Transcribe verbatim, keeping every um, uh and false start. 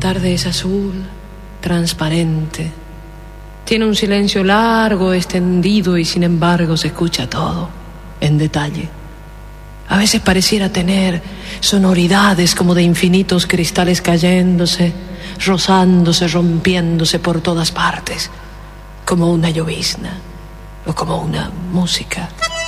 tarde es azul, transparente. Tiene un silencio largo, extendido, y sin embargo se escucha todo, en detalle. A veces pareciera tener sonoridades como de infinitos cristales cayéndose, rozándose, rompiéndose por todas partes, como una llovizna o como una música.